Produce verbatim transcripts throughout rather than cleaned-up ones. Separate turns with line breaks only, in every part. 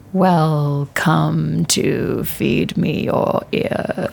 Welcome to Feed Me Your Ears.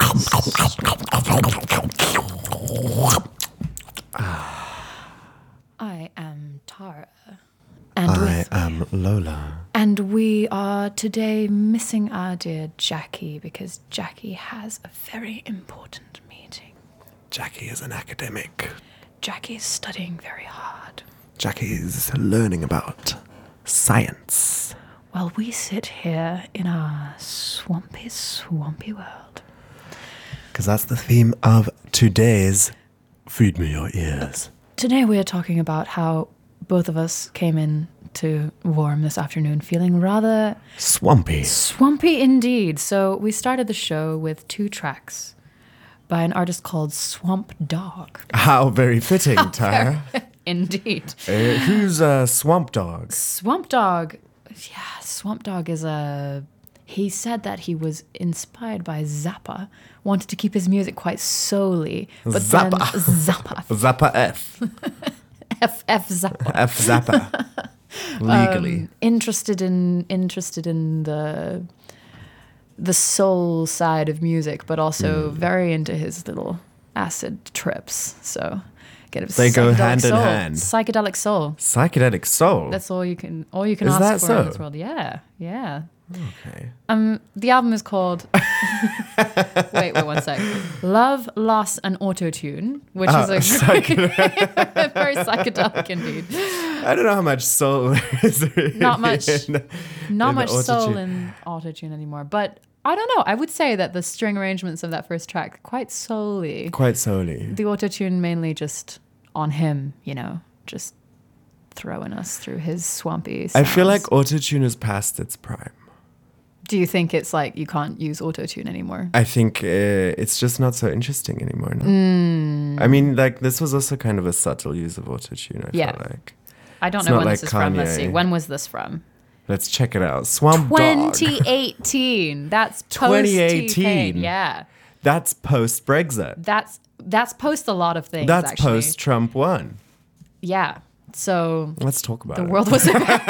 I am Tara. And
I
with,
am Lola.
And we are today missing our dear Jackie because Jackie has a very important meeting.
Jackie is an academic.
Jackie is studying very hard.
Jackie is learning about science.
While we sit here in our swampy, swampy world.
Because that's the theme of today's Feed Me Your Ears.
Today we are talking about how both of us came in to Warm this afternoon feeling rather
Swampy.
Swampy indeed. So we started the show with two tracks by an artist called Swamp Dogg.
How very fitting, Tara.
Indeed.
Uh, who's uh, Swamp Dogg?
Swamp Dogg, yeah, Swamp Dogg is a... He said that he was inspired by Zappa, wanted to keep his music quite soul-y, but
Zappa.
then Zappa,
Zappa F.
F F Zappa,
F Zappa. Legally.
Um, interested in interested in the the soul side of music, but also
Mm.
very into his little acid trips. So, get a
They go
psychedelic
hand in
soul.
hand.
Psychedelic soul.
Psychedelic soul.
That's all you can all you can
Is
ask
that
for
so?
in this world. Yeah, yeah.
Okay.
Um, the album is called. wait, wait one sec. Love, Loss, and Autotune, which
Oh,
is a
psychedelic.
very psychedelic indeed.
I don't know how much soul there is really
Not much.
in-
Not
in
much soul
autotune.
in autotune anymore, but I don't know. I would say that the string arrangements of that first track quite solely.
Quite solely.
The autotune mainly just on him, you know, just throwing us through his swampy sounds.
I feel like autotune is past its prime.
Do you think it's like you can't use autotune anymore?
I think uh, it's just not so interesting anymore. No?
Mm.
I mean, like, this was also kind of a subtle use of autotune, I
Yeah.
feel like.
I don't
It's
know
not
when
like
this is from. Let's
Kanye.
see. When was this from?
Let's check it out. Swamp Dogg.
twenty eighteen. That's post
twenty eighteen.
T-Pain. Yeah.
That's post-Brexit.
That's that's post a lot of things.
That's
actually.
post-Trump one.
Yeah. So
Let's talk about
the
it.
world was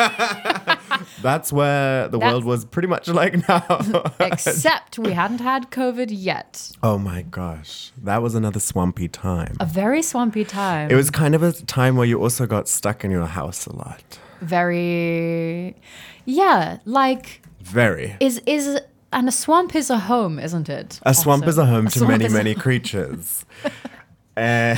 That's where the
That's-
world was pretty much like now.
except we hadn't had COVID yet.
Oh my gosh. That was another swampy time.
A very swampy time.
It was kind of a time where you also got stuck in your house a lot.
very yeah, like
Very.
is is and a swamp is a home, isn't it?
A swamp
Also?
is a home
A
to
swamp
many,
is a-
many creatures. Uh,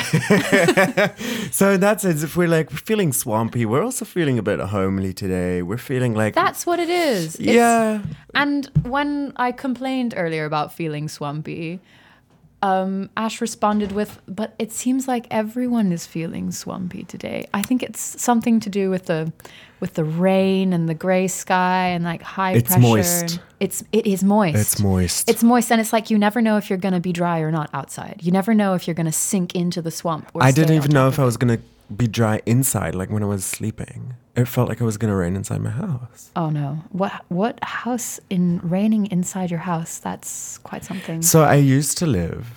so in that sense, if we're like feeling swampy, we're also feeling a bit homely today. We're feeling like
That's what it is. It's-
yeah.
And when I complained earlier about feeling swampy, um, Ash responded with, but it seems like everyone is feeling swampy today. I think it's something to do with the with the rain and the grey sky and like high
It's
pressure.
moist.
It's it is moist.
It's moist.
It's moist, and it's like you never know if you're going to be dry or not outside. You never know if you're going to sink into the swamp. Or
I
stay
didn't
on
even
top
know
of
if I
it.
was gonna be dry inside, like when I was sleeping. It felt like it was gonna rain inside my house.
Oh no! What what house in raining inside your house? That's quite something.
So I used to live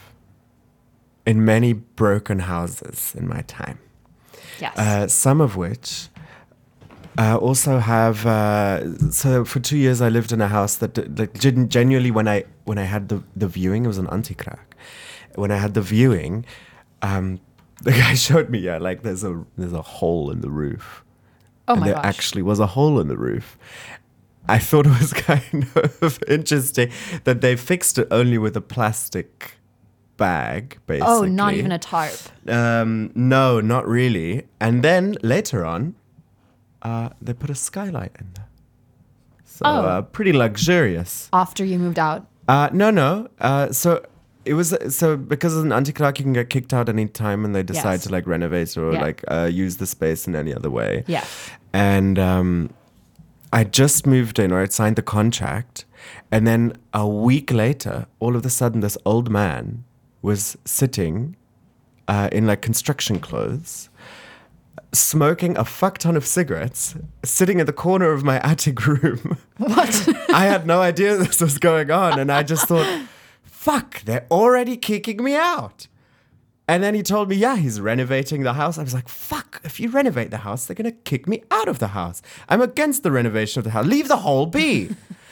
in many broken houses in my time.
Yes.
Uh, some of which uh, also have. Uh, so for two years, I lived in a house that, like, gen- genuinely, when I when I had the the viewing, it was an anti-crack. When I had the viewing, um, the guy showed me, yeah, like there's a there's a hole in the roof.
oh
and
my
there
gosh!
actually was a hole in the roof. I thought it was kind of interesting that they fixed it only with a plastic bag, basically.
Oh, not even a tarp.
Um, no, not really. And then later on, uh, they put a skylight in there. So
Oh.
uh, pretty luxurious.
After you moved out.
Uh, no, no. Uh, so it was so because as an anti-clerk, you can get kicked out any time, and they decide
Yes.
to like renovate or
Yeah.
like uh, use the space in any other way.
Yeah.
And um, I just moved in, or I'd signed the contract, and then a week later, all of a sudden, this old man was sitting uh, in like construction clothes, smoking a fuck ton of cigarettes, sitting in the corner of my attic room.
What?
I had no idea this was going on, and I just thought, fuck, they're already kicking me out. And then he told me, yeah, he's renovating the house. I was like, fuck, if you renovate the house, they're going to kick me out of the house. I'm against the renovation of the house. Leave the hole be.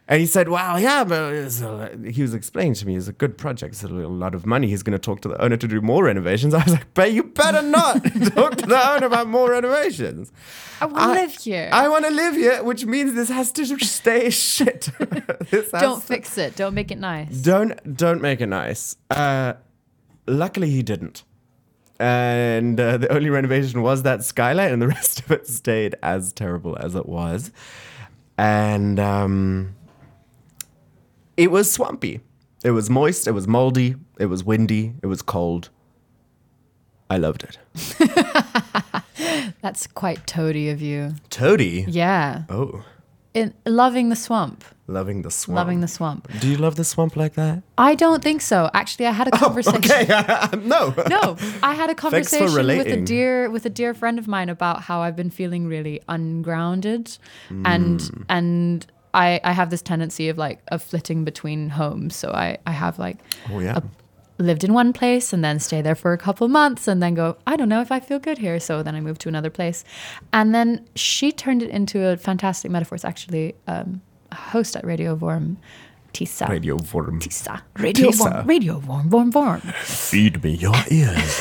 And he said, wow, yeah, but it's a, he was explaining to me, it's a good project. It's a lot of money. He's going to talk to the owner to do more renovations. I was like, but you better not talk to the owner about more renovations.
I want to live here.
I want to live here, which means this has to stay shit. This has
Don't
to,
fix it. Don't make it nice.
Don't, don't make it nice. Uh, luckily, he didn't. And uh, the only renovation was that skylight, and the rest of it stayed as terrible as it was. And... Um, It was swampy. It was moist. It was moldy. It was windy. It was cold. I loved it.
That's quite toady of you.
Toady?
Yeah.
Oh.
In, loving the swamp.
Loving the swamp.
Loving the swamp.
Do you love the swamp like that?
I don't think so. Actually, I had a conversation.
Oh, okay. No.
No, I had a conversation with a
relating.
dear with a dear friend of mine about how I've been feeling really ungrounded,
Mm.
and and I I have this tendency of like of flitting between homes. So I I have like
Oh, yeah.
a, lived in one place and then stay there for a couple of months and then go, I don't know if I feel good here. So then I moved to another place, and then she turned it into a fantastic metaphor. It's actually um, a host at Radio Vorm. Tisa.
Radio Vorm.
Tisa. Radio
Tisa.
Vorm. Radio Vorm. Vorm Vorm.
Feed me your ears.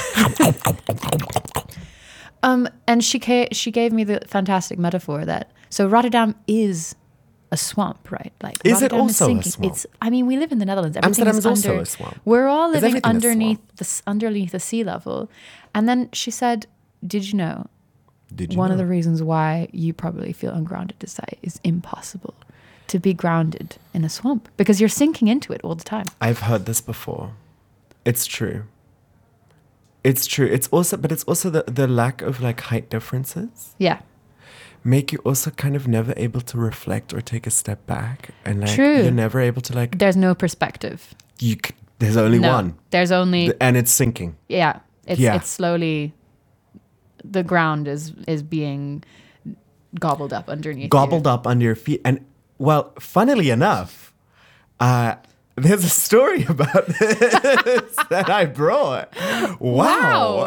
Um, and she ca- she gave me the fantastic metaphor that so Rotterdam is a swamp, right? Like
Is it
Rotterdam
also a
sinking.
swamp?
It's. I mean, we live in the Netherlands. Everything
Amsterdam
is,
is also
under,
a swamp.
We're all
Is
living
everything a
underneath
swamp?
the s- underneath the sea level. And then she said, "Did you know?
Did you
One
know?
of the reasons why you probably feel ungrounded is that it's impossible to be grounded in a swamp because you're sinking into it all the time."
I've heard this before. It's true. It's true. It's also, but it's also the, the lack of like height differences
Yeah.
make you also kind of never able to reflect or take a step back, and like
True.
you're never able to like
There's no perspective.
you. C- there's only
No.
one,
There's only
and it's sinking.
yeah. It's
Yeah.
it's slowly the ground is is being gobbled up underneath.
Gobbled
you.
up under your feet. And well, funnily enough, uh, there's a story about this that I brought. Wow.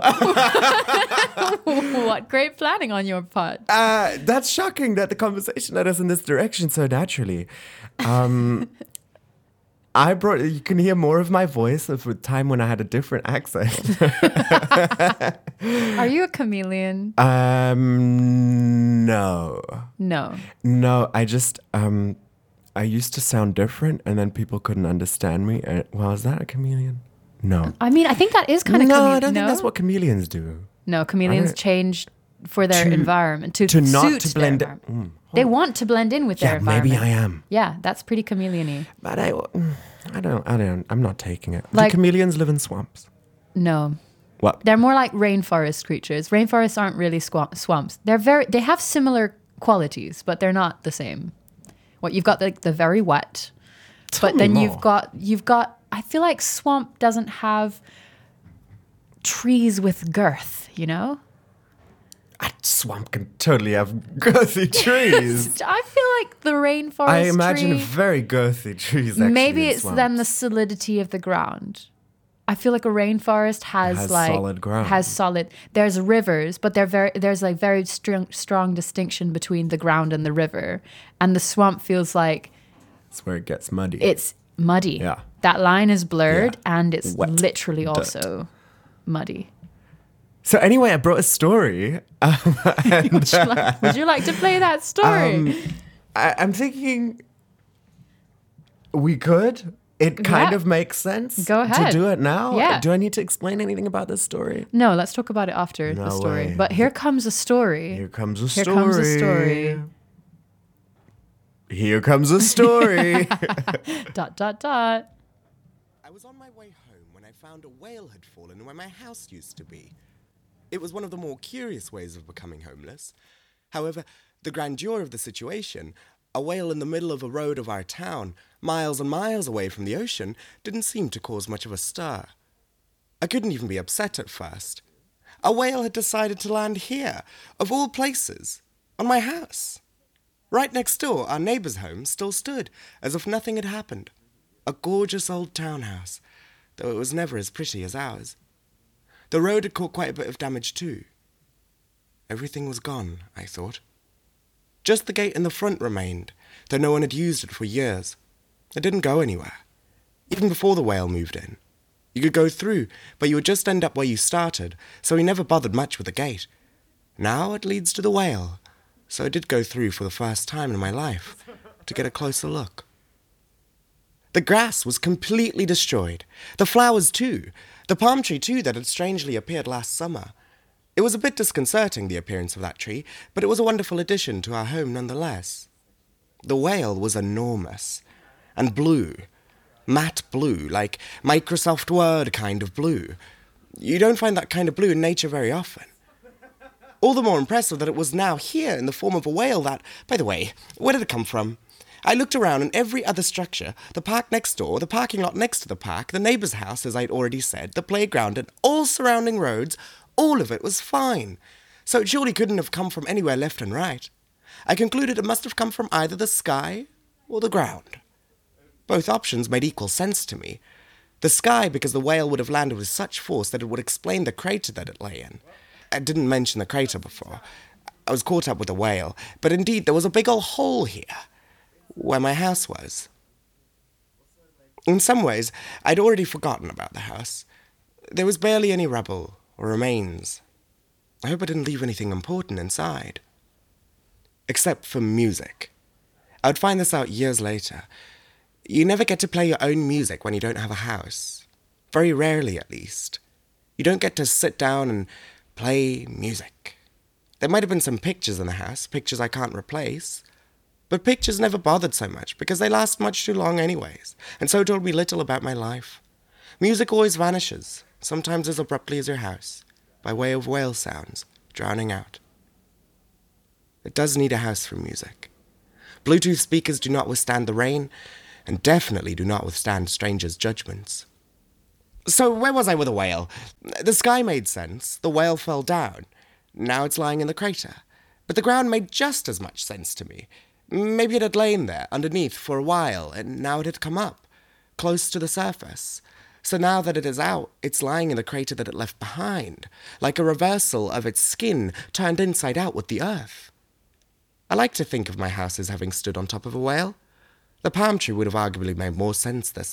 What great planning on your part.
Uh, that's shocking that the conversation led us in this direction so naturally. Um, I brought, you can hear more of my voice of a time when I had a different accent.
Are you a chameleon?
um, no.
No.
No, I just, um, I used to sound different, and then people couldn't understand me. And, well, is that a chameleon? No.
I mean, I think that is kind of
no,
chameleon.
I don't
no?
think that's what chameleons do.
No, chameleons
I don't-
change for their
To-
environment to,
To not
suit
to
their
blend.
environment.
Mm.
They want to blend in with
Yeah,
their environment.
maybe I am.
Yeah, that's pretty chameleon-y.
But I, I don't, I don't, I'm not taking it.
Like-
Do chameleons live in swamps?
No.
What?
They're more like rainforest creatures. Rainforests aren't really swa- swamps. They're very. They have similar qualities, but they're not the same. What you've got like the very wet,
Tell
but
me
then
more.
you've got you've got. I feel like swamp doesn't have trees with girth. You know.
A swamp can totally have girthy trees.
I feel like the rainforest.
I imagine
tree,
very girthy trees. Actually
maybe
in
it's
swamps.
then the solidity of the ground. I feel like a rainforest has,
Has
like
solid ground.
has solid. There's rivers, but they're very there's like very strong strong distinction between the ground and the river, and the swamp feels like
That's where it gets muddy.
it's muddy.
Yeah.
That line is blurred,
Yeah.
and it's
Wet
literally
dirt.
also muddy.
So anyway, I brought a story. Um, and,
Would you, like, would you like to play that story?
um, I, I'm thinking we could. It kind
Yeah.
of makes sense
Go ahead.
to do it now.
Yeah.
Do I need to explain anything about this story?
No, let's talk about it after the
No
story.
way.
But here comes a story.
Here comes a
Here
story.
comes a story.
Here comes a story.
Dot dot dot.
I was on my way home when I found a whale had fallen where my house used to be. It was one of the more curious ways of becoming homeless. However, the grandeur of the situation, a whale in the middle of a road of our town, miles and miles away from the ocean, didn't seem to cause much of a stir. I couldn't even be upset at first. A whale had decided to land here, of all places, on my house. Right next door, our neighbour's home still stood, as if nothing had happened. A gorgeous old townhouse, though it was never as pretty as ours. The road had caught quite a bit of damage too. Everything was gone, I thought. Just the gate in the front remained, though no one had used it for years. It didn't go anywhere, even before the whale moved in. You could go through, but you would just end up where you started, so he never bothered much with the gate. Now it leads to the whale, so I did go through for the first time in my life to get a closer look. The grass was completely destroyed. The flowers too. The palm tree too that had strangely appeared last summer. It was a bit disconcerting, the appearance of that tree, but it was a wonderful addition to our home nonetheless. The whale was enormous and blue. Matte blue, like Microsoft Word kind of blue. You don't find that kind of blue in nature very often. All the more impressive that it was now here in the form of a whale that, by the way, where did it come from? I looked around and every other structure, the park next door, the parking lot next to the park, the neighbour's house, as I'd already said, the playground, and all surrounding roads, all of it was fine. So it surely couldn't have come from anywhere left and right. I concluded it must have come from either the sky or the ground. Both options made equal sense to me. The sky, because the whale would have landed with such force that it would explain the crater that it lay in. I didn't mention the crater before. I was caught up with the whale, but indeed there was a big old hole here, where my house was. In some ways, I'd already forgotten about the house. There was barely any rubble or remains. I hope I didn't leave anything important inside. Except for music. I would find this out years later. You never get to play your own music when you don't have a house. Very rarely, at least. You don't get to sit down and play music. There might have been some pictures in the house, pictures I can't replace. But pictures never bothered so much, because they last much too long anyways, and so told me little about my life. Music always vanishes, sometimes as abruptly as your house, by way of whale sounds, drowning out. It does need a house for music. Bluetooth speakers do not withstand the rain, and definitely do not withstand strangers' judgments. So where was I with the whale? The sky made sense, the whale fell down. Now it's lying in the crater. But the ground made just as much sense to me. Maybe it had lain there, underneath, for a while, and now it had come up, close to the surface. So now that it is out, it's lying in the crater that it left behind, like a reversal of its skin turned inside out with the earth. I like to think of my house as having stood on top of a whale. The palm tree would have arguably made more sense this